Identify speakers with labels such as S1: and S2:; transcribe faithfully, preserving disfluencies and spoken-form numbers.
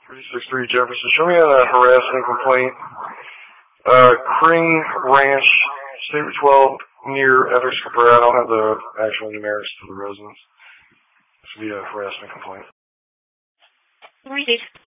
S1: three six three Jefferson. Show me a harassment complaint. Uh, Crane Ranch, State Route twelve, near Evers Cabrera. I don't have the actual numerics to the residence. This would be a harassment complaint.
S2: Received.